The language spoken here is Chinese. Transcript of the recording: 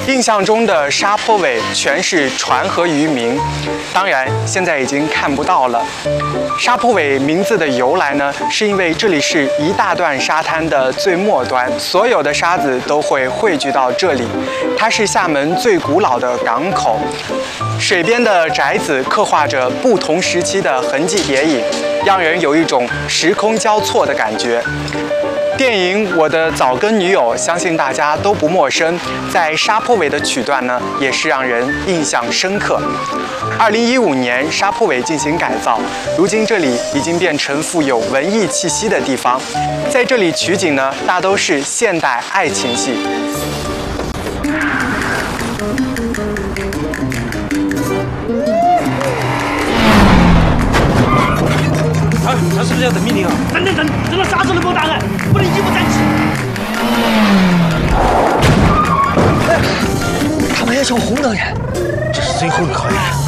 印象中的沙坡尾全是船和渔民，当然现在已经看不到了。沙坡尾名字的由来呢，是因为这里是一大段沙滩的最末端，所有的沙子都会汇聚到这里。它是厦门最古老的港口，水边的宅子刻画着不同时期的痕迹叠影，让人有一种时空交错的感觉。电影《我的早更女友》相信大家都不陌生，在沙坡尾的曲段呢，也是让人印象深刻。2015年，沙坡尾进行改造，如今这里已经变成富有文艺气息的地方。在这里取景呢，大都是现代爱情戏。 他是不是要等命令啊？等，等到啥时候能给我答案？不能一不站起。 他们要求红灯的， 这是最后的考验。